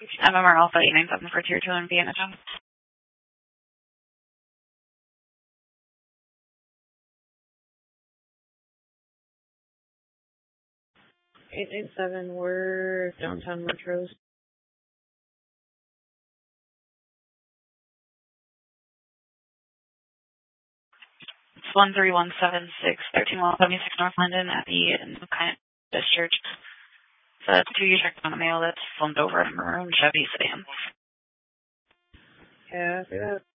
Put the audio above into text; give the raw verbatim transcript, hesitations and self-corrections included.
M M R Alpha eight nine seven for tier two in Vienna. eight eight seven, we're downtown Montrose. It's one three one seven six, thirteen one seventy-six North London at the kind of Church. So that's two you checked on a mail that's filmed over a maroon Chevy sedan. Yeah, I see that.